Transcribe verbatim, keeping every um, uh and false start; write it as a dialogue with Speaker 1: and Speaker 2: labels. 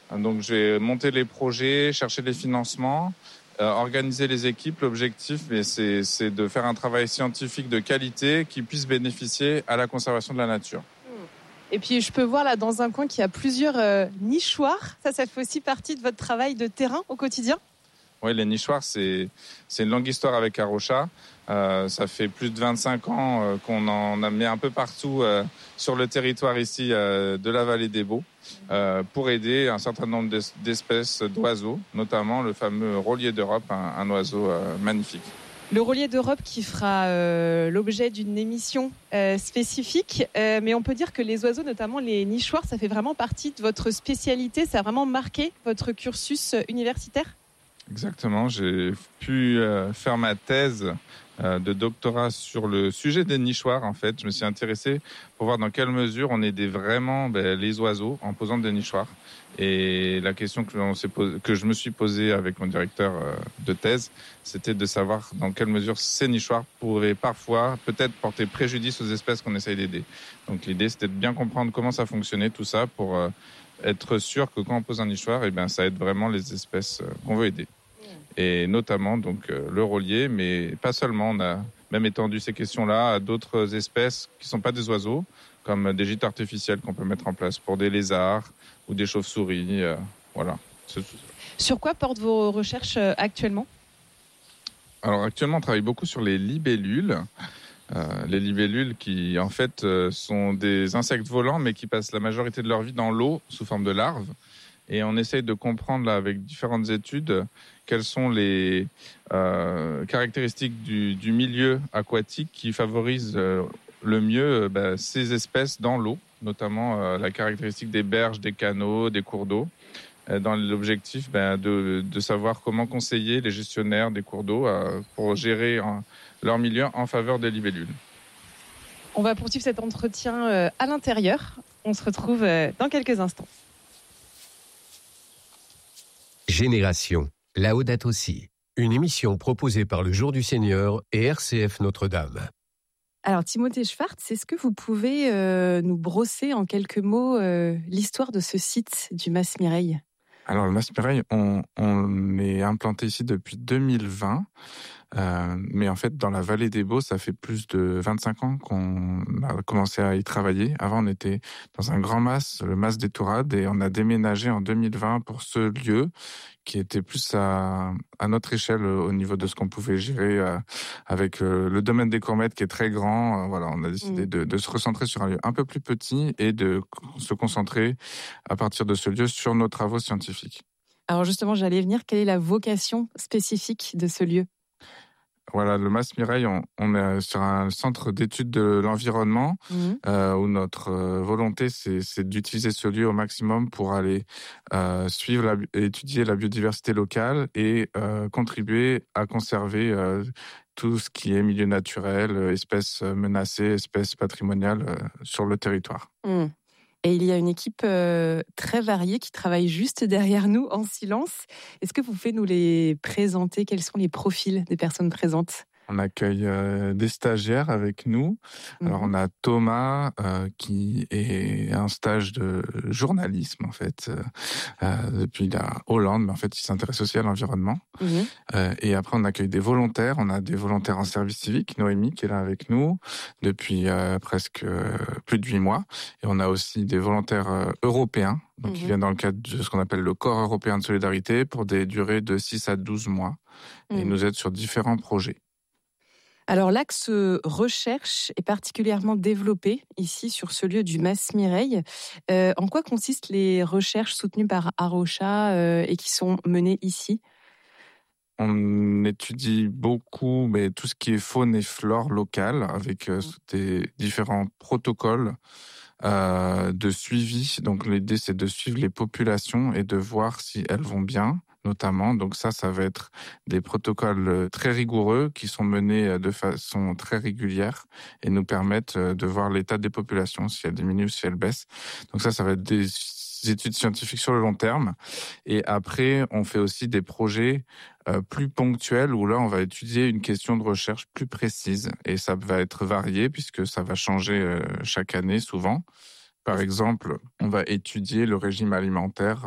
Speaker 1: Donc, je vais monter les projets, chercher les financements, euh, organiser les équipes. L'objectif, mais c'est, c'est de faire un travail scientifique de qualité qui puisse bénéficier à la conservation de la nature.
Speaker 2: Et puis, je peux voir là dans un coin qu'il y a plusieurs euh, nichoirs. Ça, ça fait aussi partie de votre travail de terrain au quotidien ?
Speaker 1: Oui, les nichoirs, c'est, c'est une longue histoire avec Arocha. Euh, ça fait plus de vingt-cinq ans euh, qu'on en a mis un peu partout euh, sur le territoire ici euh, de la vallée des Baux euh, pour aider un certain nombre d'espèces d'oiseaux, notamment le fameux rôlier d'Europe, un, un oiseau euh, magnifique.
Speaker 2: Le rôlier d'Europe qui fera euh, l'objet d'une émission euh, spécifique, euh, mais on peut dire que les oiseaux, notamment les nichoirs, ça fait vraiment partie de votre spécialité, ça a vraiment marqué votre cursus universitaire ?
Speaker 1: Exactement, j'ai pu euh, faire ma thèse euh, de doctorat sur le sujet des nichoirs. En fait, je me suis intéressé pour voir dans quelle mesure on aidait vraiment ben, les oiseaux en posant des nichoirs. Et la question que, on s'est posé, que je me suis posée avec mon directeur euh, de thèse, c'était de savoir dans quelle mesure ces nichoirs pourraient parfois peut-être porter préjudice aux espèces qu'on essaye d'aider. Donc l'idée, c'était de bien comprendre comment ça fonctionnait, tout ça, pour euh, être sûr que quand on pose un nichoir, eh ben, ça aide vraiment les espèces euh, qu'on veut aider. Et notamment donc euh, le rôlier, mais pas seulement. On a même étendu ces questions-là à d'autres espèces qui ne sont pas des oiseaux, comme des gîtes artificiels qu'on peut mettre en place pour des lézards ou des chauves-souris. Euh, voilà.
Speaker 2: Sur quoi portent vos recherches euh, actuellement ?
Speaker 1: Alors actuellement, on travaille beaucoup sur les libellules. Euh, les libellules qui, en fait, euh, sont des insectes volants, mais qui passent la majorité de leur vie dans l'eau sous forme de larves. Et on essaye de comprendre là, avec différentes études quelles sont les euh, caractéristiques du, du milieu aquatique qui favorisent euh, le mieux euh, bah, ces espèces dans l'eau, notamment euh, la caractéristique des berges, des canaux, des cours d'eau, euh, dans l'objectif bah, de, de savoir comment conseiller les gestionnaires des cours d'eau euh, pour gérer euh, leur milieu en faveur des libellules.
Speaker 2: On va poursuivre cet entretien euh, à l'intérieur. On se retrouve euh, dans quelques instants.
Speaker 3: Génération, Laudato Si, une émission proposée par le Jour du Seigneur et R C F Notre-Dame.
Speaker 2: Alors Timothée Schwartz, est-ce que vous pouvez euh, nous brosser en quelques mots euh, l'histoire de ce site du Mas Mireille ?
Speaker 1: Alors le Mas Mireille, on, on est implanté ici depuis deux mille vingt. Euh, mais en fait, dans la vallée des Baux, ça fait plus de vingt-cinq ans qu'on a commencé à y travailler. Avant, on était dans un grand mas, le mas des Tourades, et on a déménagé en deux mille vingt pour ce lieu qui était plus à, à notre échelle au niveau de ce qu'on pouvait gérer euh, avec euh, le domaine des Courmettes qui est très grand. Euh, voilà, on a décidé mmh. de, de se recentrer sur un lieu un peu plus petit et de se concentrer à partir de ce lieu sur nos travaux scientifiques.
Speaker 2: Alors justement, j'allais venir, quelle est la vocation spécifique de ce lieu ?
Speaker 1: Voilà, le Mas Mireille, on, on est sur un centre d'études de l'environnement mmh. euh, où notre euh, volonté, c'est, c'est d'utiliser ce lieu au maximum pour aller euh, suivre la, étudier la biodiversité locale et euh, contribuer à conserver euh, tout ce qui est milieu naturel, espèces menacées, espèces patrimoniales euh, sur le territoire.
Speaker 2: Mmh. Et il y a une équipe euh, très variée qui travaille juste derrière nous en silence. Est-ce que vous pouvez nous les présenter ? Quels sont les profils des personnes présentes ?
Speaker 1: On accueille euh, des stagiaires avec nous. Mm-hmm. Alors on a Thomas euh, qui est un stage de journalisme en fait euh, depuis la Hollande, mais en fait il s'intéresse aussi à l'environnement. Mm-hmm. Euh, et après on accueille des volontaires. On a des volontaires en service civique, Noémie qui est là avec nous depuis euh, presque euh, plus de huit mois. Et on a aussi des volontaires euh, européens. Donc, mm-hmm. ils viennent dans le cadre de ce qu'on appelle le Corps européen de solidarité pour des durées de six à douze mois. Mm-hmm. Et ils nous aident sur différents projets.
Speaker 2: Alors l'axe recherche est particulièrement développé ici sur ce lieu du Mas Mireille. Euh, en quoi consistent les recherches soutenues par Arocha euh, et qui sont menées ici ?
Speaker 1: On étudie beaucoup mais tout ce qui est faune et flore locale avec euh, des différents protocoles euh, de suivi. Donc l'idée c'est de suivre les populations et de voir si elles vont bien. Notamment, donc ça, ça va être des protocoles très rigoureux qui sont menés de façon très régulière et nous permettent de voir l'état des populations, si elles diminuent ou si elles baissent. Donc ça, ça va être des études scientifiques sur le long terme. Et après, on fait aussi des projets euh, plus ponctuels où là, on va étudier une question de recherche plus précise. Et ça va être varié puisque ça va changer euh, chaque année souvent. Par exemple, on va étudier le régime alimentaire